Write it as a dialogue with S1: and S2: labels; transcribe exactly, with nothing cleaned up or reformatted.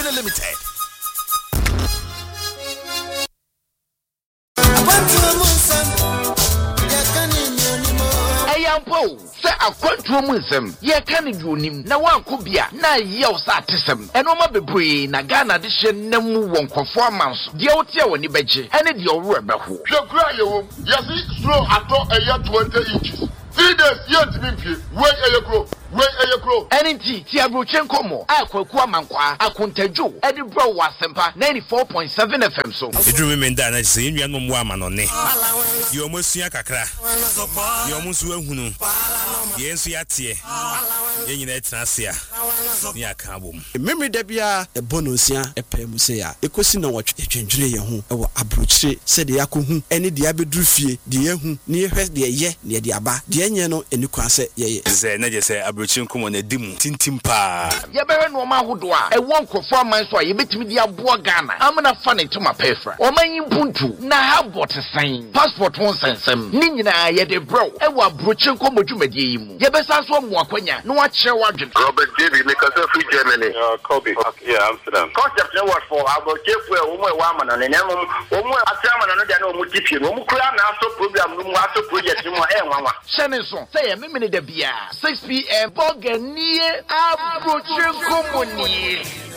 S1: Nigeria Limited.
S2: Ayampo, say a quantum musem, ye can do him, na one could be a na yell satism, and Oma Bebre, Nagana edition, Nemu won't performance, the Otia when you beji, and it your rubber.
S3: Your cry, yes, slow at all a year twenty inches. Three days, yet to be wait a crow. Wait a crow.
S2: Any tea, Tiabrochenko mo, Aqua Mankwa, Akuntejo, Eddie Bro was Sempa, ninety-four point seven F M. So,
S4: you remember that I say, you are no woman on it. You almost see a cacra. You almost will who yes, we are here. Yennet Nasia, near Kabum.
S5: Memory debia, a bonusia, a pemusea, a question what a change who, a abruche, said the Yaku, any diabe drufie, the Yahu, near her, the ye, near the Abba, the Yano, and you can say, ye,
S4: Neja say, Abruchum come on a dim, tintimpa.
S2: Yaber no man who do I won't performance why you bet me the Abuagana. I'm not funny to my paper. Or my impuntu, na have what a sign. Passport won't send some. Nina, yet a bro, and what Bruchum come to Medium. Yabesas one more quenya, no watch your wagon.
S3: Robert David, make us a free Germany.
S6: Uh, Kobe. Yeah, Amsterdam.
S3: Concept no word for our Jeff, where woman and an animal, or more a chairman and a multitude. Who could not so program, who was to project in my own.
S2: Shannon, say a minute of beer. six p m. Bogania, Abruchum Company.